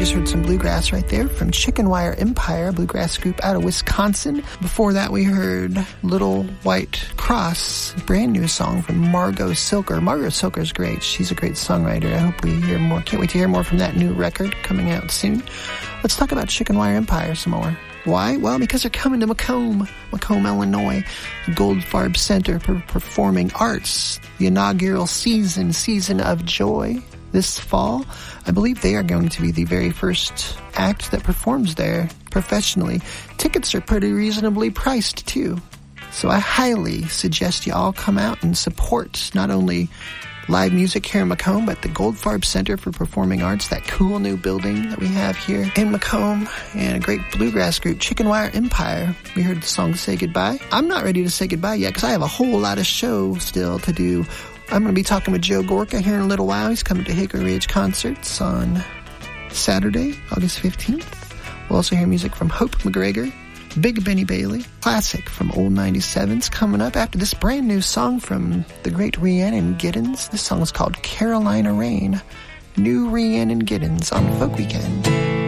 just heard some bluegrass right there from Chicken Wire Empire, a bluegrass group out of Wisconsin. Before that, we heard Little White Cross, brand new song from Margot Silker. Margot Silker's great. She's a great songwriter. I hope we hear more. Can't wait to hear more from that new record coming out soon. Let's talk about Chicken Wire Empire some more. Why? Well, because they're coming to Macomb, Illinois, Goldfarb Center for Performing Arts, the inaugural season of joy this fall. I believe they are going to be the very first act that performs there professionally. Tickets are pretty reasonably priced, too. So I highly suggest you all come out and support not only live music here in Macomb, but the Goldfarb Center for Performing Arts, that cool new building that we have here in Macomb, and a great bluegrass group, Chicken Wire Empire. We heard the song Say Goodbye. I'm not ready to say goodbye yet because I have a whole lot of show still to do. I'm going to be talking with Joe Gorka here in a little while. He's coming to Hickory Ridge Concerts on Saturday, August 15th. We'll also hear music from Hope McGregor, Big Benny Bailey, classic from Old 97's coming up after this brand new song from the great Rhiannon Giddens. This song is called Carolina Rain. New Rhiannon Giddens on Folk Weekend.